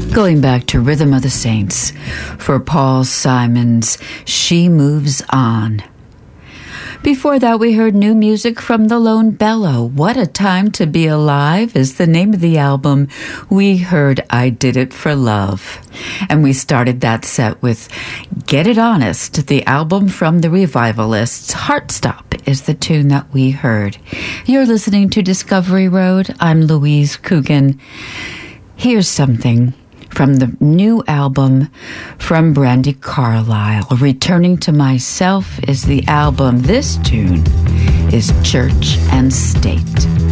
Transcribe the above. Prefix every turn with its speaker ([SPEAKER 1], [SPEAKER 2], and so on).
[SPEAKER 1] Going back to Rhythm of the Saints for Paul Simon's She Moves On. Before that, we heard new music from the Lone Bellow. What a Time to Be Alive is the name of the album. We heard I Did It for Love. And we started that set with Get It Honest, the album from the Revivalists. Heartstop is the tune that we heard. You're listening to Discovery Road. I'm Louise Coogan. Here's something from the new album from Brandi Carlile. Returning to Myself is the album. This tune is Church and State.